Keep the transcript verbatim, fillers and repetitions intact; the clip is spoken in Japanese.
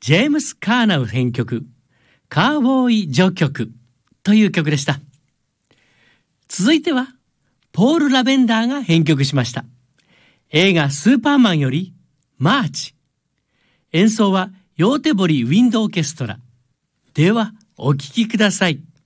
ジェームス・カーナウ編曲、カーボーイ序曲という曲でした。続いては、ポール・ラベンダーが編曲しました。映画スーパーマンより、マーチ。演奏は、ヨーテボリ・ウィンド・オーケストラ。では、お聴きください。